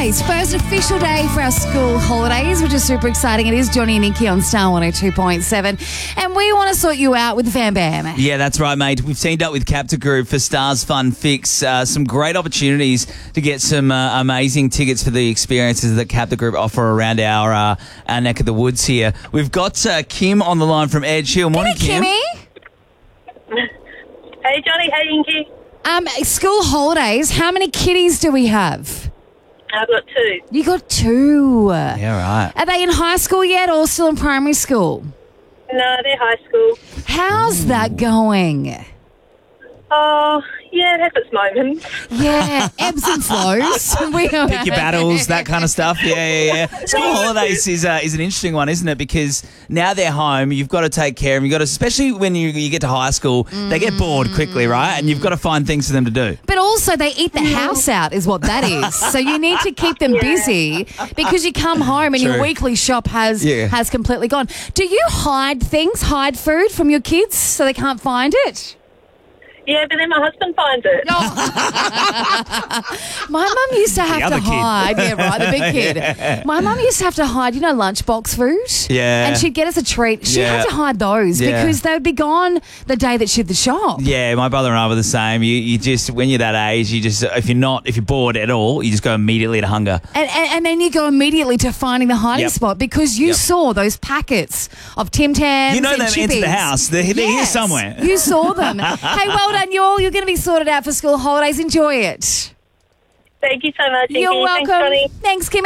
holidays. First official day for our school holidays, which is super exciting. It is Johnny and Nikki on Star 102.7. And we want to sort you out with Van Bam. Yeah, that's right, mate. We've teamed up with Capta Group for Stars Fun Fix. Some great opportunities to get some amazing tickets for the experiences that Capta Group offer around our neck of the woods here. We've got Kim on the line from Edge Hill. Morning, Kim. Kimmy. Hey, Johnny. Hey, Inky. School holidays, how many kiddies do we have? I've got two. You got two. Yeah, right. Are they in high school yet or still in primary school? No, they're high school. How's that going? Oh, yeah, it has its moments. Yeah, ebbs and flows. Pick your battles, that kind of stuff. Yeah. School holidays is an interesting one, isn't it? Because now they're home, you've got to take care of them. You've got to, especially when you get to high school, they get bored quickly, right? And you've got to find things for them to do. But also they eat the house out is what that is. So you need to keep them busy because you come home and your True. weekly shop has completely gone. Do you hide food from your kids so they can't find it? Yeah, but then my husband finds it. My mum used to have to other kid. hide. Yeah, right, the big kid. My mum used to have to hide, lunchbox food. Yeah. And she'd get us a treat. She Yeah. had to hide those because they would be gone the day that she did the shop. Yeah, my brother and I were the same. You just, when you're that age, if you're bored at all, you just go immediately to hunger. And then you go immediately to finding the hiding spot because you saw those packets of Tim Tams. You know and them Chippies. into the house. They're here somewhere. You saw them. Hey, well done, y'all. You're going to be sorted out for school holidays. Enjoy it. Thank you so much, Inky. You're welcome. Thanks, Johnny. Thanks, Kim.